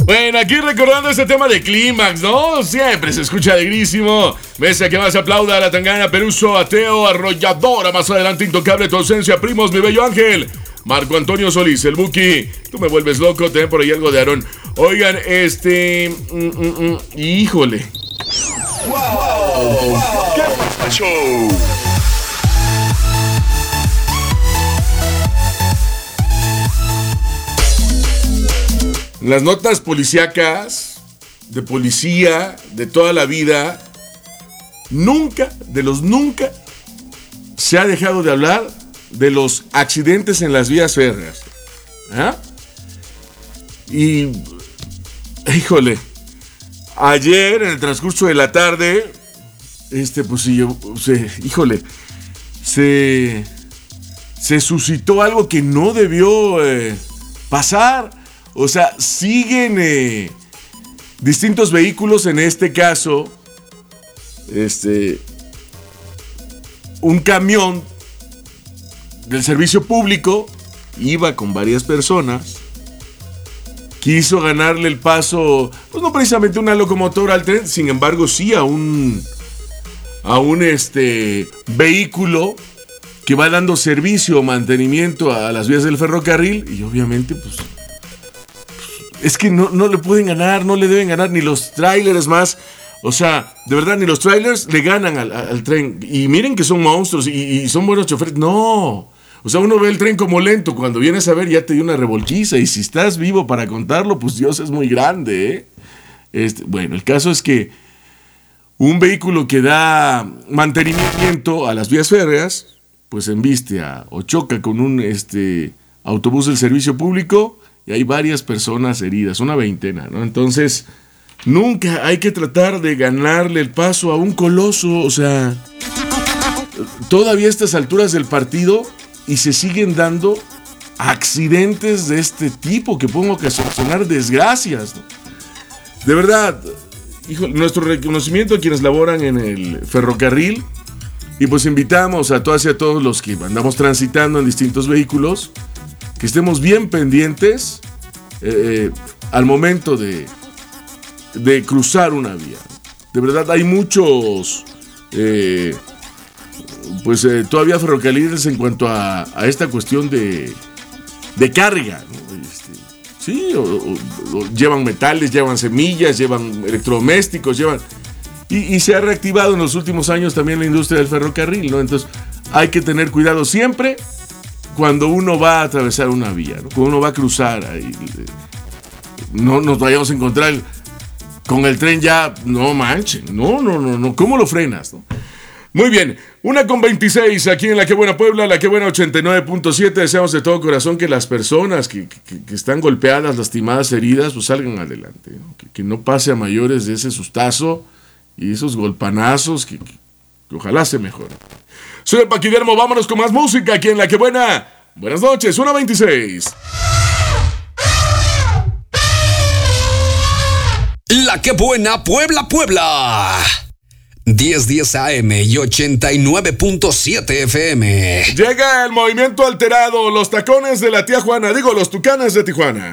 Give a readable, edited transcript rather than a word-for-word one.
Bueno, aquí recordando este tema de Clímax, ¿no? Siempre se escucha alegrísimo. Mesa que más aplauda a la Tangana, Peruso, Ateo, Arrolladora. Más adelante, Intocable, Tu ausencia, Primos, Mi bello ángel. Marco Antonio Solís, el Buki. Tú me vuelves loco, también por ahí algo de Aarón. Oigan, híjole. ¡Wow! ¡Qué pacho! Las notas policíacas, de policía, de toda la vida, nunca se ha dejado de hablar de los accidentes en las vías férreas. ¿Ah? Y, híjole, ayer en el transcurso de la tarde, se suscitó algo que no debió pasar. O sea, siguen distintos vehículos, en este caso, un camión del servicio público iba con varias personas, quiso ganarle el paso, pues no precisamente una locomotora al tren, sin embargo sí a un vehículo que va dando servicio o mantenimiento a las vías del ferrocarril, y obviamente pues es que no le pueden ganar, no le deben ganar ni los trailers más. O sea, de verdad, ni los trailers le ganan al tren. Y miren que son monstruos y son buenos choferes. No. O sea, uno ve el tren como lento. Cuando vienes a ver, ya te dio una revolquiza. Y si estás vivo para contarlo, pues Dios es muy grande, ¿eh? Bueno, el caso es que un vehículo que da mantenimiento a las vías férreas, pues embiste o choca con un autobús del servicio público. Y hay varias personas heridas, una veintena, ¿no? Entonces, nunca hay que tratar de ganarle el paso a un coloso. O sea, todavía a estas alturas del partido y se siguen dando accidentes de este tipo que pueden ocasionar desgracias, ¿no? De verdad, híjole, nuestro reconocimiento a quienes laboran en el ferrocarril, y pues invitamos a todas y a todos los que andamos transitando en distintos vehículos que estemos bien pendientes al momento de cruzar una vía. De verdad hay muchos todavía ferrocarriles en cuanto a esta cuestión de carga, ¿no? Sí, o llevan metales, llevan semillas, llevan electrodomésticos, y se ha reactivado en los últimos años también la industria del ferrocarril, ¿no? Entonces hay que tener cuidado siempre cuando uno va a atravesar una vía, ¿no? Cuando uno va a cruzar ahí, no nos vayamos a encontrar con el tren ya, no manchen, no, ¿cómo lo frenas, no? Muy bien, 1:26 aquí en La Que Buena Puebla, La Que Buena 89.7. Deseamos de todo corazón que las personas que están golpeadas, lastimadas, heridas, pues salgan adelante, ¿no? Que no pase a mayores de ese sustazo y esos golpanazos, que ojalá se mejoren. Soy el Paquidermo, vámonos con más música aquí en La Que Buena. Buenas noches, 1:26. La Que Buena Puebla, Puebla. 1010 AM y 89.7 FM. Llega el movimiento alterado, los tacones de la tía Juana, los tucanes de Tijuana.